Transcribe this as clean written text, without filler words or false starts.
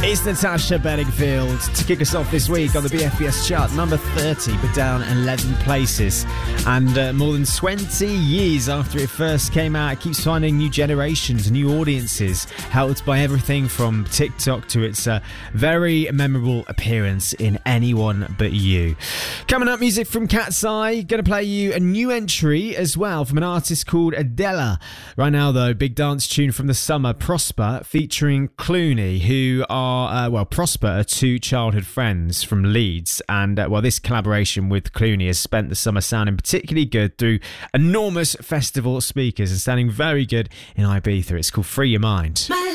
It's Natasha Bedingfield to kick us off this week on the BFBS chart, number 30, but down 11 places. And more than 20 years after it first came out, it keeps finding new generations, new audiences, helped by everything from TikTok to its very memorable appearance in Anyone But You. Coming up, music from Cat's Eye. Going to play you a new entry as well from an artist called Adela. Right now, though, big dance tune from the summer, Prosper, featuring Clooney, who are Prosper are two childhood friends from Leeds, and this collaboration with Clooney has spent the summer sounding particularly good through enormous festival speakers and sounding very good in Ibiza. It's called Free Your Mind.